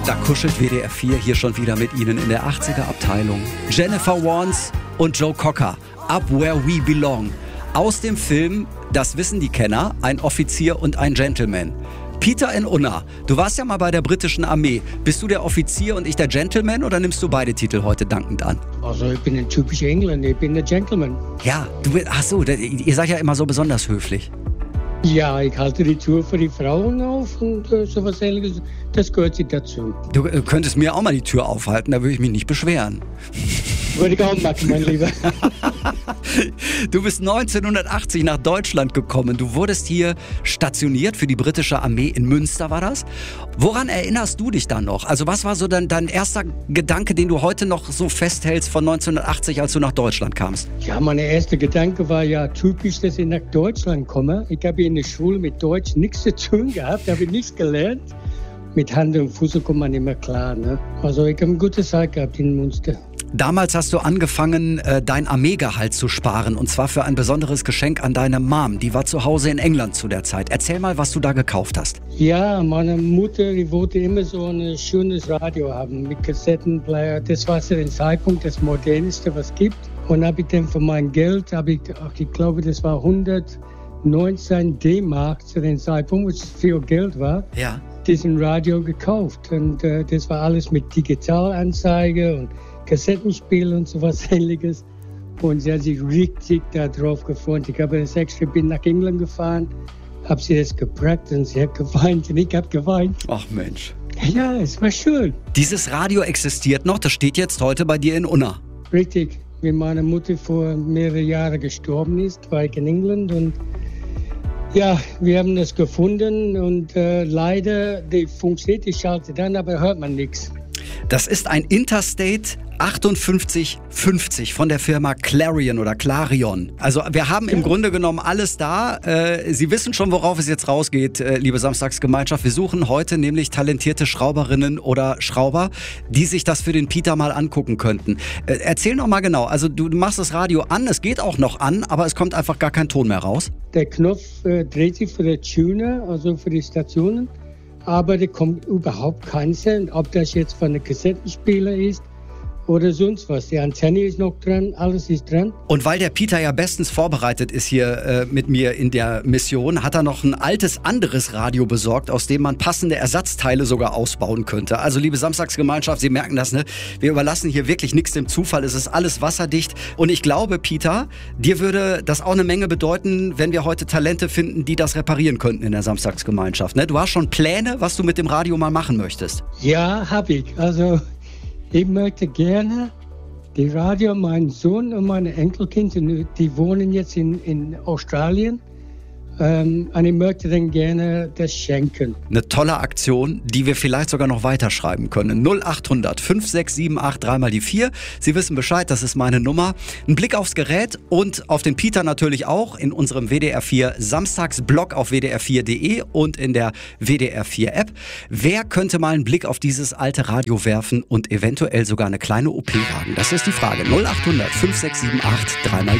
Da kuschelt WDR 4 hier schon wieder mit Ihnen in der 80er-Abteilung. Jennifer Warnes und Joe Cocker, Up Where We Belong. Aus dem Film, das wissen die Kenner, ein Offizier und ein Gentleman. Peter in Unna, du warst ja mal bei der britischen Armee. Bist du der Offizier und ich der Gentleman oder nimmst du beide Titel heute dankend an? Also ich bin ein typischer Engländer, ich bin der Gentleman. Ja, ihr seid ja immer so besonders höflich. Ja, ich halte die Tür für die Frauen auf und sowas Ähnliches, das gehört sich dazu. Du könntest mir auch mal die Tür aufhalten, da würde ich mich nicht beschweren. Würde ich auch machen, mein Lieber. Du bist 1980 nach Deutschland gekommen. Du wurdest hier stationiert für die britische Armee in Münster, war das? Woran erinnerst du dich dann noch? Also was war so dein erster Gedanke, den du heute noch so festhältst von 1980, als du nach Deutschland kamst? Ja, mein erster Gedanke war ja typisch, dass ich nach Deutschland komme. Ich habe in der Schule mit Deutsch nichts zu tun gehabt, habe nichts gelernt. Mit Hand und Fuß kommt man immer klar. Ne? Also ich habe eine gute Zeit gehabt in Münster. Damals hast du angefangen, dein Armeegehalt zu sparen, und zwar für ein besonderes Geschenk an deine Mom. Die war zu Hause in England zu der Zeit. Erzähl mal, was du da gekauft hast. Ja, meine Mutter, die wollte immer so ein schönes Radio haben mit Kassettenplayer. Das war zu dem Zeitpunkt das Modernste, was es gibt. Und habe ich dann für mein Geld, ich glaube, das war 119 D-Mark zu dem Zeitpunkt, was viel Geld war. Ja. Diesen Radio gekauft. Und das war alles mit Digitalanzeige und Kassettenspiel und sowas Ähnliches. Und sie hat sich richtig darauf gefreut. Ich habe das extra, bin nach England gefahren, habe sie das gebracht und sie hat geweint und ich habe geweint. Ach Mensch. Ja, es war schön. Dieses Radio existiert noch, das steht jetzt heute bei dir in Unna. Richtig. Wie meine Mutter vor mehreren Jahren gestorben ist, war ich in England und ja, wir haben das gefunden und leider, die funktioniert, die schaltet an, aber hört man nichts. Das ist ein Interstate 5850 von der Firma Clarion oder Clarion. Also wir haben im Grunde genommen alles da. Sie wissen schon, worauf es jetzt rausgeht, liebe Samstagsgemeinschaft. Wir suchen heute nämlich talentierte Schrauberinnen oder Schrauber, die sich das für den Peter mal angucken könnten. Erzähl noch mal genau. Also du machst das Radio an, es geht auch noch an, aber es kommt einfach gar kein Ton mehr raus. Der Knopf dreht sich für den Tuner, also für die Stationen. Aber da kommt überhaupt kein Sound, ob das jetzt von einem Kassettenspieler ist oder sonst was. Die Antenne ist noch dran, alles ist dran. Und weil der Peter ja bestens vorbereitet ist hier mit mir in der Mission, hat er noch ein altes anderes Radio besorgt, aus dem man passende Ersatzteile sogar ausbauen könnte. Also liebe Samstagsgemeinschaft, Sie merken das, ne? Wir überlassen hier wirklich nichts dem Zufall. Es ist alles wasserdicht. Und ich glaube, Peter, dir würde das auch eine Menge bedeuten, wenn wir heute Talente finden, die das reparieren könnten in der Samstagsgemeinschaft. Ne? Du hast schon Pläne, was du mit dem Radio mal machen möchtest? Ja, habe ich. Also ich möchte gerne die Radio, mein Sohn und meine Enkelkind, die wohnen jetzt in Australien. Und ich möchte dann gerne das schenken. Eine tolle Aktion, die wir vielleicht sogar noch weiterschreiben können. 0800 5678 3 mal die 4. Sie wissen Bescheid, das ist meine Nummer. Ein Blick aufs Gerät und auf den Peter natürlich auch in unserem WDR 4 Samstagsblog auf wdr4.de und in der WDR 4 App. Wer könnte mal einen Blick auf dieses alte Radio werfen und eventuell sogar eine kleine OP wagen? Das ist die Frage. 0800 5678 3 mal die 4.